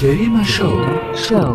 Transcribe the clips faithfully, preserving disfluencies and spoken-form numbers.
كريمة شو شو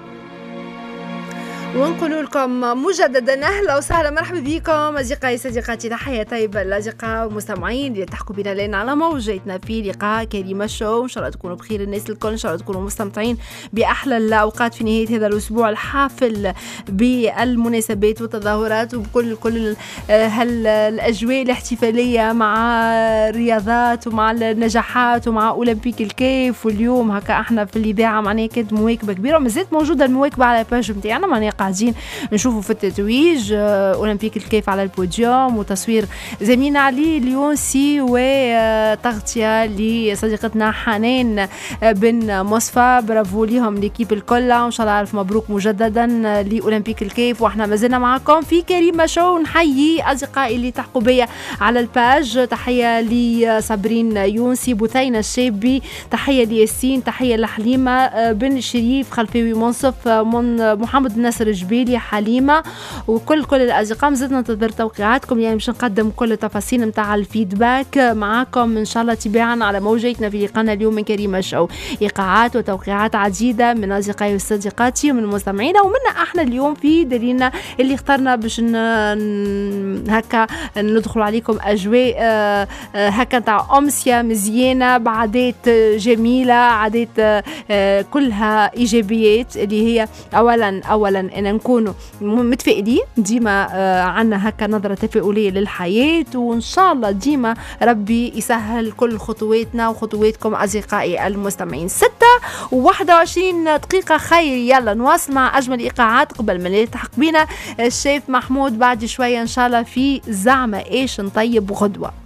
ونقول لكم مجددا اهلا وسهلا مرحبا بكم اصدقائي صديقاتي. تحيه طيبه للاصدقاء والمستمعين اللي يلتحقوا بنا لنا على موجتنا في لقاء كريمه شو. ان شاء الله تكونوا بخير الناس الكل، ان شاء الله تكونوا مستمتعين باحلى الاوقات في نهايه هذا الاسبوع الحافل بالمناسبات والتظاهرات وبكل كل هالاجواء الاحتفاليه مع الرياضات ومع النجاحات ومع اولمبيك الكيف. واليوم هكا احنا في الاذاعه معناها كانت مواكبه كبيره ومازالت موجوده المواكبه على الباج نتاعنا، معناها قاعدين نشوفوا في التتويج أولمبيك الكيف على البوديوم وتصوير زميلنا علي اليونسي وتغطية لصديقتنا حنان بن مصفى. برافو ليهم ليكيب الكل، وإن شاء الله ألف مبروك مجددا لأولمبيك الكيف. وإحنا ما زلنا معكم في كريمة شو. نحيي أصدقائي اللي تحقوا بيا على الباج، تحية لصابرين يونسي، بثينة الشابي، تحية لياسين، تحية لحليمة بن شريف، خلفاوي منصف، من محمد ناصر جبيلي، حليمة، وكل كل الأصدقاء. مزدنا ننتظر توقيعاتكم، يعني باش نقدم كل التفاصيل متاع الفيدباك معاكم إن شاء الله تباعا على موجتنا في لقاءنا اليوم من كريمة شو. إيقاعات وتوقيعات عديدة من أصدقائي وصديقاتي ومن المستمعين ومنا احنا اليوم في دليلنا اللي اخترنا باش هكا ندخل عليكم أجواء هكا تاع أمسية مزيانة بعادات جميلة، عادات كلها إيجابيات، اللي هي أولا أولا أن نكونوا متفائلين ديما، عنا هكا نظرة تفاؤلية للحياة، وإن شاء الله ديما ربي يسهل كل خطواتنا وخطواتكم أصدقائي المستمعين. ستة وواحدة وعشرين دقيقة خير، يلا نواصل مع أجمل إيقاعات قبل ما نلتحق بينا الشيف محمود بعد شوية إن شاء الله في زعمة إيش نطيب غدوة.